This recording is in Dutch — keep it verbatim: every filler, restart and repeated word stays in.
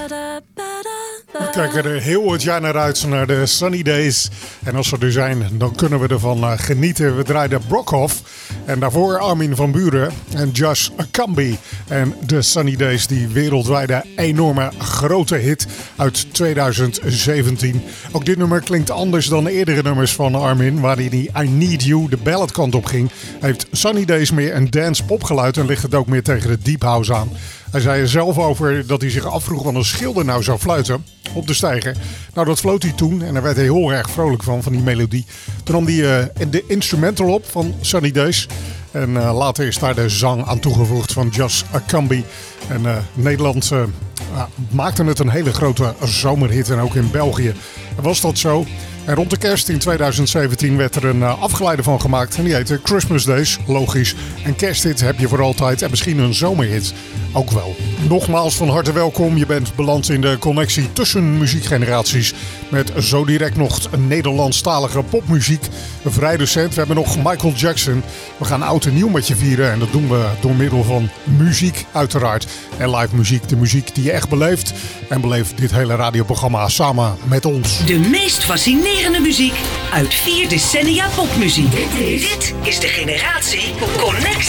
We kijken er heel het jaar naar uit, naar de Sunny Days. En als ze er zijn, dan kunnen we ervan uh, genieten. We draaiden Brockhoff en daarvoor Armin van Buuren en Josh Akambi. En de Sunny Days, die wereldwijde enorme grote hit uit twintig zeventien. Ook dit nummer klinkt anders dan de eerdere nummers van Armin, waarin hij I Need You de balladkant op ging. Hij heeft Sunny Days meer een dance popgeluid en ligt het ook meer tegen de deep house aan. Hij zei er zelf over dat hij zich afvroeg wat een schilder nou zou fluiten op de steiger. Nou, dat floot hij toen en daar werd hij heel erg vrolijk van, van die melodie. Toen nam hij uh, de instrumental op van Sunny Days. En uh, later is daar de zang aan toegevoegd van Josh Akambi. En uh, Nederland uh, uh, maakte het een hele grote zomerhit en ook in België was dat zo. En rond de kerst in twintig zeventien werd er een uh, afgeleide van gemaakt. En die heette Christmas Days, logisch. En kersthit heb je voor altijd en misschien een zomerhit ook wel. Nogmaals van harte welkom. Je bent beland in de connectie tussen muziekgeneraties. Met zo direct nog een Nederlandstalige popmuziek. Vrij recent. We hebben nog Michael Jackson. We gaan oud en nieuw met je vieren. En dat doen we door middel van muziek uiteraard. En live muziek. De muziek die je echt beleeft. En beleef dit hele radioprogramma samen met ons. De meest fascinerende muziek uit vier decennia popmuziek. Dit is, Dit is de generatie Connectie.